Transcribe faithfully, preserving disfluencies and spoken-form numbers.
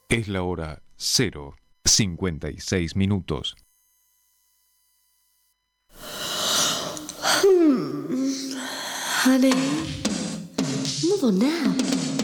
Es la hora cero cincuenta y seis minutos. Honey, modo nap.